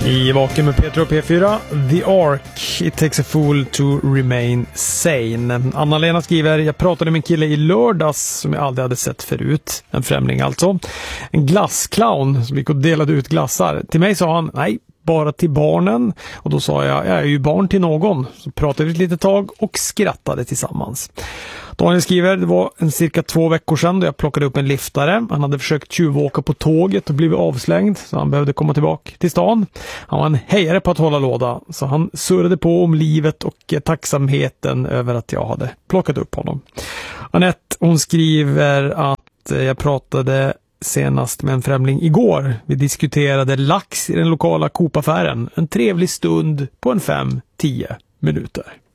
I Vaken med Peter och P4, The Ark, It takes a fool to remain sane. Anna-Lena skriver, jag pratade med en kille i lördags som jag aldrig hade sett förut. En främling alltså. En glassclown som gick och delade ut glassar. Till mig sa han, nej, bara till barnen. Och då sa jag är ju barn till någon. Så pratade vi ett litet tag och skrattade tillsammans. Daniel skriver, det var cirka 2 veckor sedan då jag plockade upp en liftare. Han hade försökt tjuvåka på tåget och blivit avslängd så han behövde komma tillbaka till stan. Han var en hejare på att hålla låda så han surrade på om livet och tacksamheten över att jag hade plockat upp honom. Anette, hon skriver att jag pratade senast med en främling igår. Vi diskuterade lax i den lokala Coop-affären. En trevlig stund på en 5-10 minuter.